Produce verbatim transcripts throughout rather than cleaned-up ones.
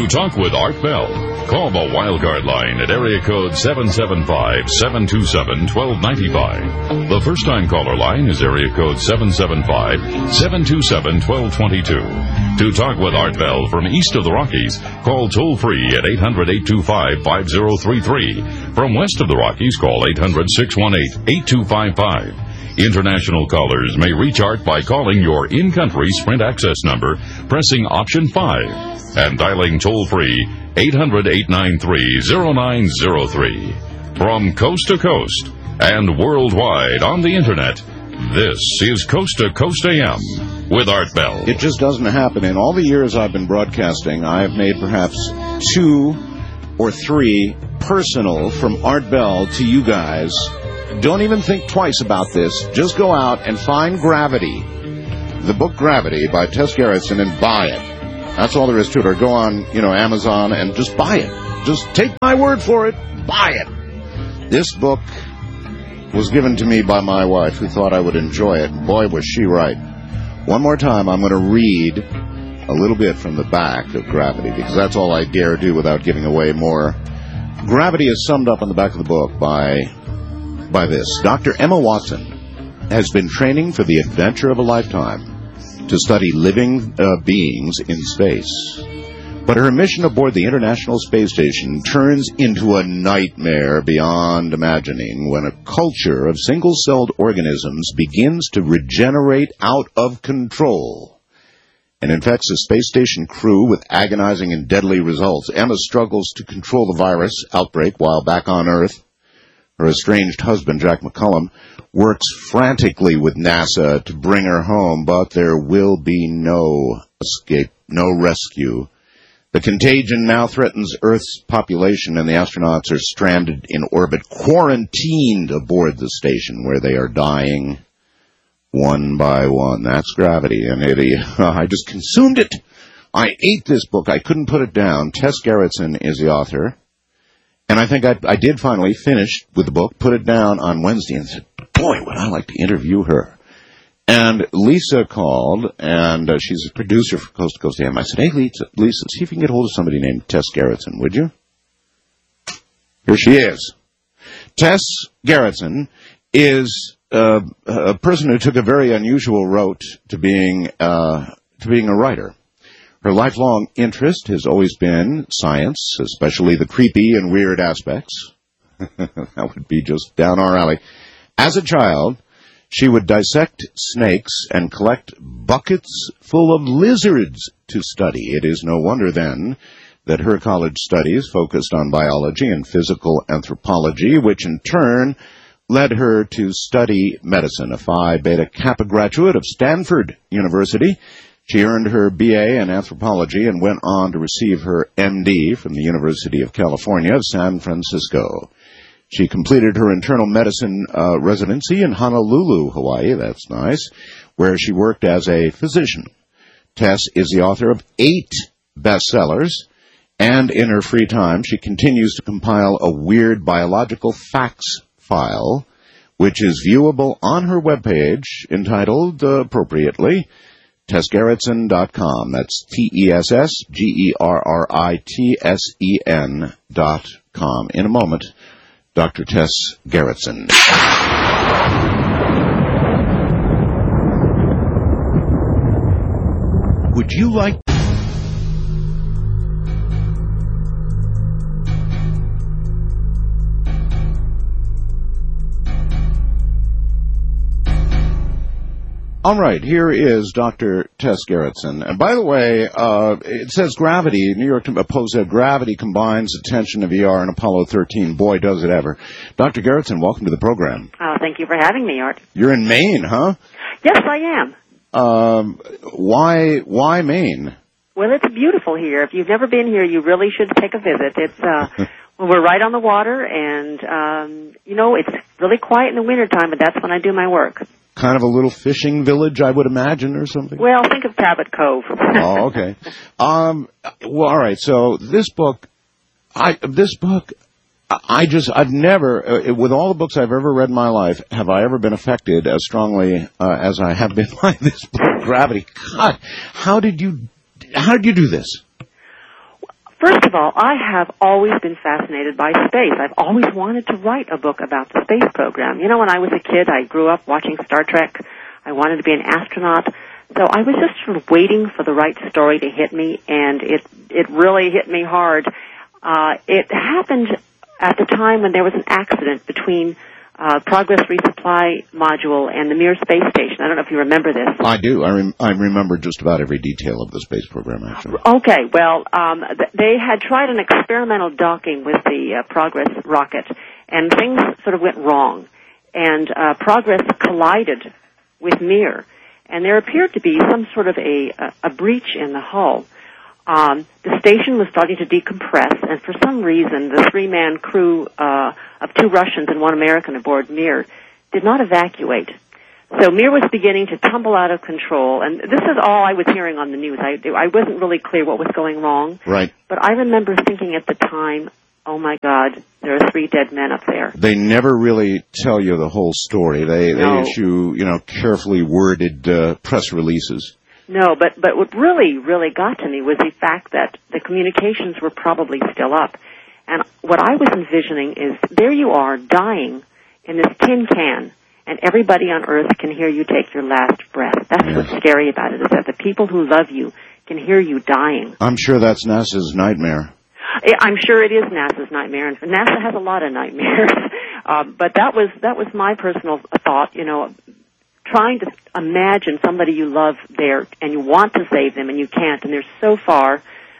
talk with Art Bell, call the Wildcard line at area code seven seven five, seven two seven, one two nine five. The first-time caller line is area code seven seven five, seven two seven, one two two two. To talk with Art Bell from east of the Rockies, call toll-free at eight hundred, eight two five, five zero three three. From west of the Rockies, call eight hundred, six one eight, eight two five five. International callers may reach Art by calling your in-country Sprint access number, pressing option five, and dialing toll-free eight hundred, eight nine three, zero nine zero three. From coast to coast and worldwide on the Internet, this is Coast to Coast A M with Art Bell. It just doesn't happen. In all the years I've been broadcasting, I have made perhaps two or three personal from Art Bell to you guys. Don't even think twice about this. Just go out and find Gravity, the book Gravity by Tess Gerritsen, and buy it. That's all there is to it. Or go on, you know, Amazon and just buy it. Just take my word for it. Buy it. This book was given to me by my wife, who thought I would enjoy it. Boy, was she right. One more time, I'm going to read a little bit from the back of Gravity, because that's all I dare do without giving away more. Gravity is summed up on the back of the book by, by this. Doctor Emma Watson has been training for the adventure of a lifetime to study living uh, beings in space. But her mission aboard the International Space Station turns into a nightmare beyond imagining when a culture of single-celled organisms begins to regenerate out of control and infects a space station crew with agonizing and deadly results. Emma struggles to control the virus outbreak while back on Earth. Her estranged husband, Jack McCullum, works frantically with NASA to bring her home, but there will be no escape, no rescue. The contagion now threatens Earth's population, and the astronauts are stranded in orbit, quarantined aboard the station, where they are dying one by one. That's Gravity, and it, uh, I just consumed it. I ate this book. I couldn't put it down. Tess Gerritsen is the author, and I think I, I did finally finish with the book, put it down on Wednesday, and said, boy, would I like to interview her. And Lisa called, and uh, she's a producer for Coast to Coast A M. I said, hey, Lisa, Lisa, see if you can get hold of somebody named Tess Gerritsen, would you? Here she is. Tess Gerritsen is uh, a person who took a very unusual route to being uh, to being a writer. Her lifelong interest has always been science, especially the creepy and weird aspects. That would be just down our alley. As a child, she would dissect snakes and collect buckets full of lizards to study. It is no wonder, then, that her college studies focused on biology and physical anthropology, which in turn led her to study medicine. A Phi Beta Kappa graduate of Stanford University, she earned her B A in anthropology and went on to receive her M D from the University of California of San Francisco. She completed her internal medicine uh, residency in Honolulu, Hawaii, that's nice, where she worked as a physician. Tess is the author of eight bestsellers, and in her free time, she continues to compile a weird biological facts file, which is viewable on her webpage, entitled, uh, appropriately, tess gerritsen dot com. That's T E S S G E R R I T S E N dot com. In a moment, Doctor Tess Gerritsen. Would you like... All right, here is Doctor Tess Gerritsen. And by the way, uh, it says Gravity, New York Post said Gravity combines attention of E R and Apollo thirteen. Boy, does it ever. Doctor Gerritsen, welcome to the program. Oh, thank you for having me, Art. You're in Maine, huh? Yes, I am. Um, why, why Maine? Well, it's beautiful here. If you've never been here, you really should take a visit. It's, uh, well, we're right on the water, and, um, you know, it's really quiet in the wintertime, but that's when I do my work. Kind of a little fishing village, I would imagine, or something? Well, think of Cabot Cove. Oh, okay. Um, well, all right. So this book, I this book, I just, I've never, uh, with all the books I've ever read in my life, have I ever been affected as strongly uh, as I have been by this book, Gravity. God, how did you, how did you do this? First of all, I have always been fascinated by space. I've always wanted to write a book about the space program. You know, when I was a kid, I grew up watching Star Trek. I wanted to be an astronaut. So I was just sort of waiting for the right story to hit me, and it it really hit me hard. Uh, it happened at the time when there was an accident between uh, Progress Resupply Module and the Mir space station. I don't know if you remember this. I do. I, rem- I remember just about every detail of the space program, actually. Okay, well, um, th- they had tried an experimental docking with the uh, Progress rocket, and things sort of went wrong. And uh, Progress collided with Mir, and there appeared to be some sort of a, a, a breach in the hull. Um, the station was starting to decompress, and for some reason, the three-man crew uh, of two Russians and one American aboard Mir did not evacuate. So Mir was beginning to tumble out of control, and this is all I was hearing on the news. I, I wasn't really clear what was going wrong. Right. But I remember thinking at the time, oh, my God, there are three dead men up there. They never really tell you the whole story. They, No. they issue, you know, carefully worded uh, press releases. No, but, but what really, really got to me was the fact that the communications were probably still up. And what I was envisioning is there you are dying in this tin can, and everybody on Earth can hear you take your last breath. That's Yes. what's scary about it, is that the people who love you can hear you dying. I'm sure that's NASA's nightmare. I'm sure it is NASA's nightmare, and NASA has a lot of nightmares. um, but that was that was my personal thought, you know, trying to imagine somebody you love there, and you want to save them, and you can't, and they're so far,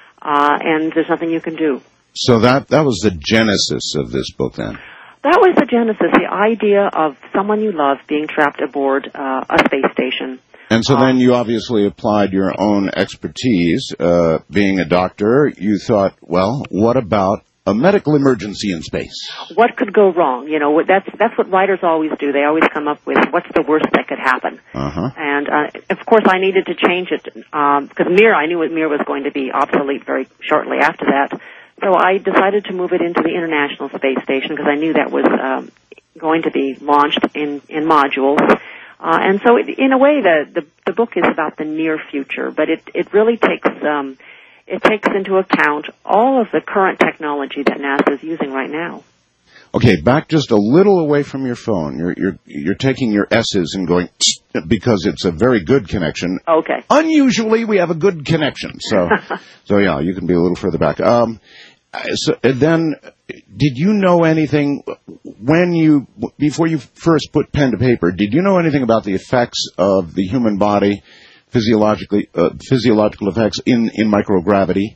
uh, and there's nothing you can do. So that that was the genesis of this book, then. That was the genesis, the idea of someone you love being trapped aboard uh, a space station. And so Um, then you obviously applied your own expertise. Uh, being a doctor, you thought, well, what about a medical emergency in space? What could go wrong? You know, what- that's that's what writers always do. They always come up with what's the worst that could happen. Uh-huh. And uh, of course, I needed to change it because Mir, I knew Mir was going to be obsolete very shortly after that. So I decided to move it into the International Space Station because I knew that was um, going to be launched in in modules. Uh, and so, it, in a way, the, the the book is about the near future, but it it really takes um, it takes into account all of the current technology that NASA is using right now. Okay, back just a little away from your phone. You're you're you're taking your S's and going because it's a very good connection. Okay. Unusually, we have a good connection. So, so yeah, you can be a little further back. Um, so then, did you know anything when you before you first put pen to paper? Did you know anything about the effects of the human body, physiologically uh, physiological effects in in microgravity?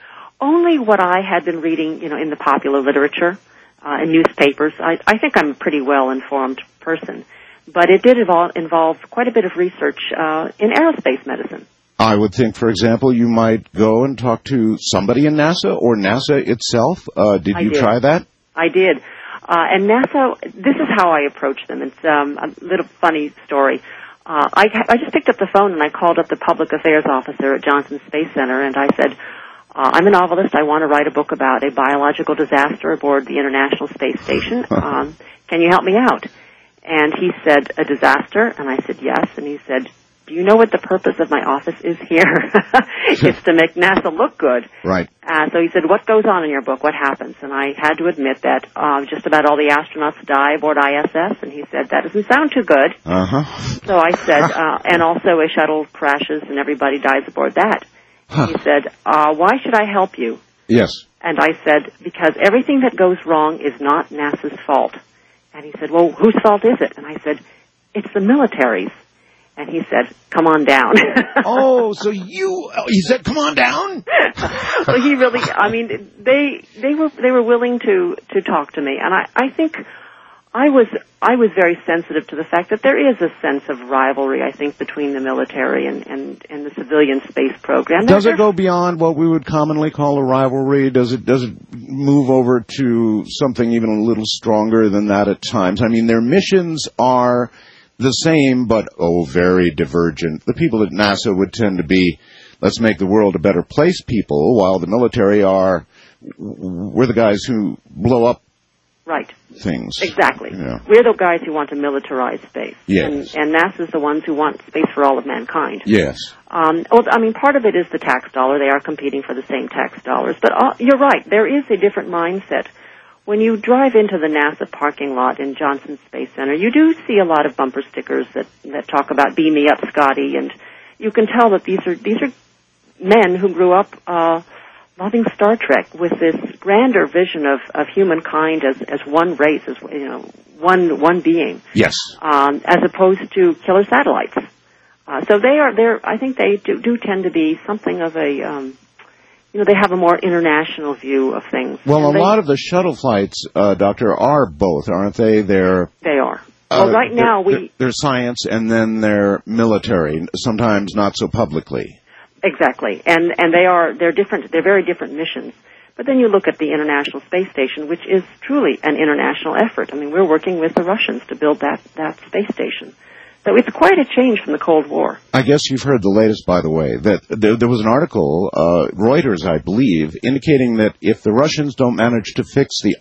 Only what I had been reading, you know, in the popular literature. Uh, in newspapers. I, I think I'm a pretty well-informed person, but it did involve, involve quite a bit of research uh, in aerospace medicine. I would think, for example, you might go and talk to somebody in NASA or NASA itself. Uh, did I you did. try that? I did. Uh, and NASA, this is how I approached them. It's um, a little funny story. Uh, I, I just picked up the phone and I called up the public affairs officer at Johnson Space Center, and I said, Uh, I'm a novelist. I want to write a book about a biological disaster aboard the International Space Station. Um, can you help me out? And he said, a disaster? And I said, yes. And he said, do you know what the purpose of my office is here? It's to make NASA look good. Right. Uh, so he said, what goes on in your book? What happens? And I had to admit that uh, just about all the astronauts die aboard I S S. And he said, that doesn't sound too good. Uh-huh. So I said, uh, and also a shuttle crashes and everybody dies aboard that. Huh. He said, uh, why should I help you? Yes. And I said, because everything that goes wrong is not NASA's fault. And he said, well, whose fault is it? And I said, it's the military's. And he said, come on down. Oh, so you, he said, come on down? Well, he really, I mean, they, they were, they were willing to, to talk to me. And I, I think I was, I was very sensitive to the fact that there is a sense of rivalry, I think, between the military and, and, and the civilian space program. Does it go beyond what we would commonly call a rivalry? Does it, does it move over to something even a little stronger than that at times? I mean, their missions are the same, but, oh, very divergent. The people at NASA would tend to be, let's make the world a better place people, while the military are, we're the guys who blow up Right. things. Exactly. Yeah. We're the guys who want to militarize space. Yes. And, and NASA's the ones who want space for all of mankind. Yes. Um, well, I mean, part of it is the tax dollar. They are competing for the same tax dollars. But uh, you're right. There is a different mindset. When you drive into the NASA parking lot in Johnson Space Center, you do see a lot of bumper stickers that, that talk about "Beam me up, Scotty," and you can tell that these are these are men who grew up uh, loving Star Trek with this grander vision of, of humankind as, as one race, as you know, one one being. Yes. Um, as opposed to killer satellites. Uh, so they are there. I think they do, do tend to be something of a. Um, You know, they have a more international view of things. Well, and a they, lot of the shuttle flights, uh, Doctor, are both, aren't they? They're They are. uh, Well, right now they're, we... They're science, and then they're military, sometimes not so publicly. Exactly. And and they are, they're different, they're very different missions. But then you look at the International Space Station, which is truly an international effort. I mean, we're working with the Russians to build that, that space station. So it's quite a change from the Cold War. I guess you've heard the latest, by the way, that there, there was an article, uh, Reuters, I believe, indicating that if the Russians don't manage to fix the